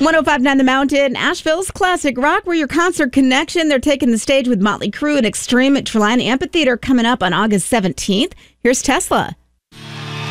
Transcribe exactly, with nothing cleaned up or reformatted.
one oh five point nine The Mountain, Asheville's classic rock. We're your concert connection. They're taking the stage with Motley Crue and Extreme at Trelawny Amphitheater coming up on August seventeenth. Here's Tesla.